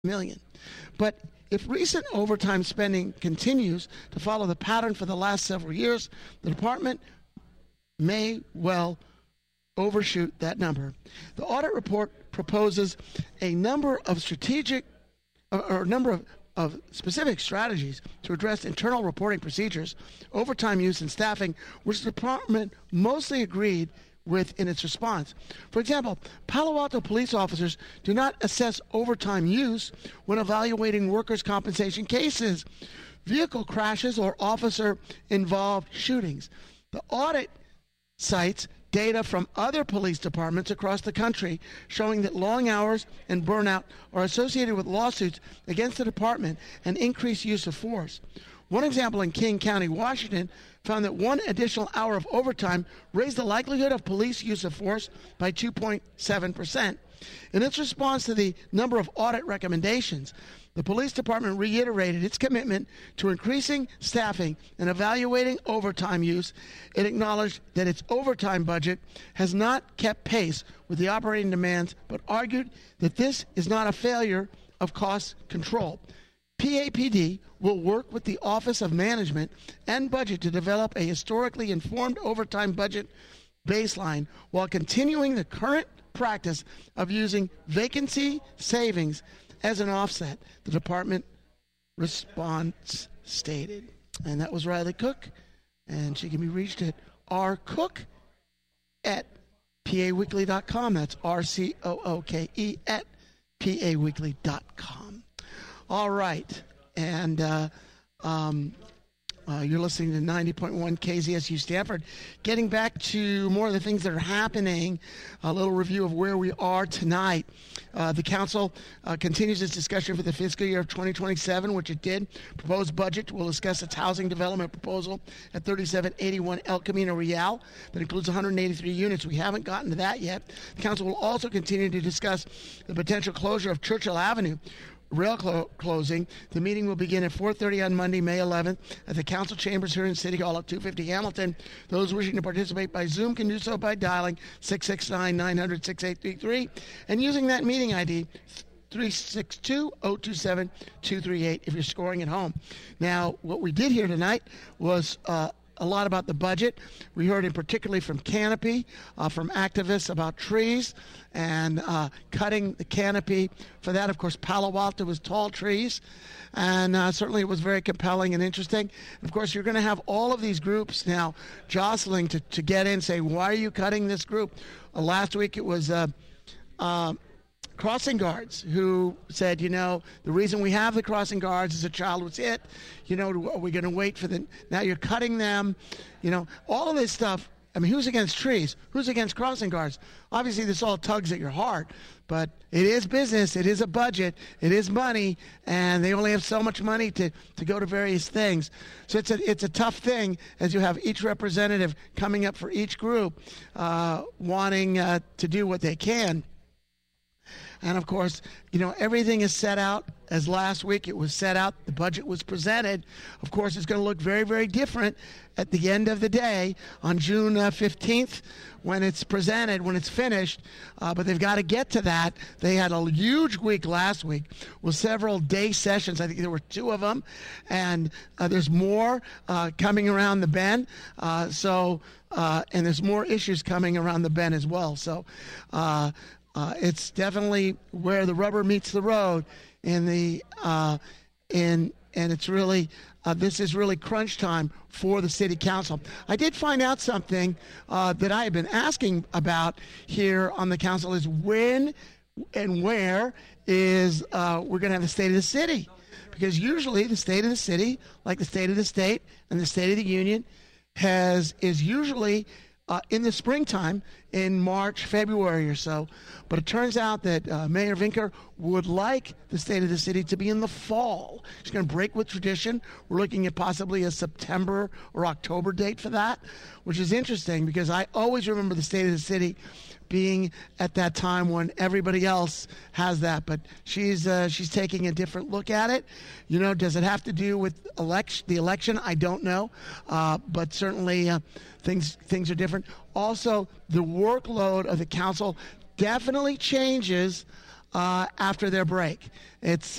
million. But if recent overtime spending continues to follow the pattern for the last several years, the department may well overshoot that number. The audit report proposes a number of specific strategies to address internal reporting procedures, overtime use, and staffing, which the department mostly agreed with in its response. For example, Palo Alto police officers do not assess overtime use when evaluating workers' compensation cases, vehicle crashes, or officer-involved shootings. The audit cites data from other police departments across the country showing that long hours and burnout are associated with lawsuits against the department and increased use of force. One example in King County, Washington, found that one additional hour of overtime raised the likelihood of police use of force by 2.7%. In its response to the number of audit recommendations, the police department reiterated its commitment to increasing staffing and evaluating overtime use. It acknowledged that its overtime budget has not kept pace with the operating demands, but argued that this is not a failure of cost control. PAPD will work with the Office of Management and Budget to develop a historically informed overtime budget baseline while continuing the current practice of using vacancy savings as an offset, the department response stated. And that was Riley Cook, and she can be reached at rcooke@paweekly.com. That's RCOOKE at paweekly.com. All right, and you're listening to 90.1 KZSU Stanford. Getting back to more of the things that are happening, a little review of where we are tonight. The council continues its discussion for the fiscal year of 2027, which it did. Proposed budget will discuss its housing development proposal at 3781 El Camino Real. That includes 183 units. We haven't gotten to that yet. The council will also continue to discuss the potential closure of Churchill Avenue rail closing. The meeting will begin at 4:30 on Monday, May 11th at the council chambers here in City Hall at 250 Hamilton. Those wishing to participate by Zoom can do so by dialing 669-900-6833 and using that meeting ID 362-027-238 if you're scoring at home. Now, what we did here tonight was a lot about the budget. We heard in particularly from Canopy, from activists about trees and cutting the canopy. For that, of course, Palo Alto was tall trees, and certainly it was very compelling and interesting. Of course, you're going to have all of these groups now jostling to get in, say, why are you cutting this group? Last week it was crossing guards who said, the reason we have the crossing guards is a child was hit. Are we going to wait for them? Now you're cutting them. All of this stuff. I mean, who's against trees? Who's against crossing guards? Obviously, this all tugs at your heart, but it is business. It is a budget. It is money, and they only have so much money to go to various things. So it's a tough thing as you have each representative coming up for each group wanting to do what they can. And, of course, everything is set out as last week it was set out. The budget was presented. Of course, it's going to look very, very different at the end of the day on June 15th when it's presented, when it's finished. But they've got to get to that. They had a huge week last week with several day sessions. I think there were 2 of them. And there's more coming around the bend. And there's more issues coming around the bend as well. So, it's definitely where the rubber meets the road and it's really this is really crunch time for the city council. I did find out something that I have been asking about here on the council is when and where is we're going to have the state of the city, because usually the state of the city, like the state of the state and the state of the union, is usually in the springtime, in March, February or so. But it turns out that Mayor Vinker would like the state of the city to be in the fall. She's going to break with tradition. We're looking at possibly a September or October date for that, which is interesting because I always remember the state of the city being at that time when everybody else has that. But she's taking a different look at it. Does it have to do with the election? I don't know. But certainly things are different. Also, the workload of the council definitely changes after their break. It's